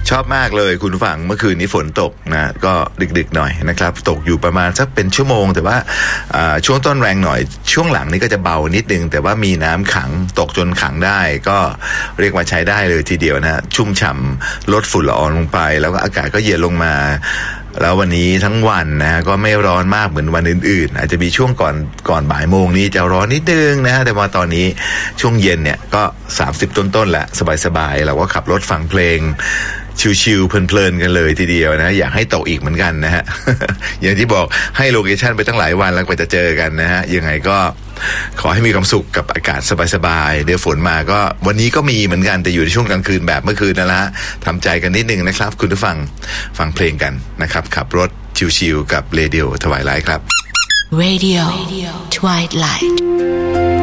ชอบมากเลยคุณผู้ฟังเมื่อคืนนี้ฝนตกนะก็ดึกๆหน่อยนะครับตกอยู่ประมาณสักเป็นชั่วโมงแต่ว่าช่วงต้นแรงหน่อยช่วงหลังนี้ก็จะเบานิดนึงแต่ว่ามีน้ำขังตกจนขังได้ก็เรียกว่าใช้ได้เลยทีเดียวนะชุ่มฉ่ำลดฝุ่นละอองลงไปแล้วก็อากาศก็เย็นลงมาแล้ววันนี้ทั้งวันนะก็ไม่ร้อนมากเหมือนวันอื่นๆอาจจะมีช่วงก่อนบ่ายโมงนี้จะร้อนนิดนึงนะฮะแต่ว่าตอนนี้ช่วงเย็นเนี่ยก็30ต้นๆแหละสบายๆเราก็ขับรถฟังเพลงชิวๆเพลินๆกันเลยทีเดียวนะอยากให้ตกอีกเหมือนกันนะฮะ อย่างที่บอกให้โลเคชั่นไปตั้งหลายวันแล้วกว่าจะเจอกันนะฮะยังไงก็ขอให้มีความสุขกับอากาศสบายๆเดี๋ยวฝนมาก็วันนี้ก็มีเหมือนกันแต่อยู่ในช่วงกลางคืนแบบเมื่อคืนนั่นแหละทำใจกันนิดนึงนะครับคุณผู้ฟังเพลงกันนะครับขับรถชิวๆกับเรดิโอทวายไลท์ครับ Radio Twilight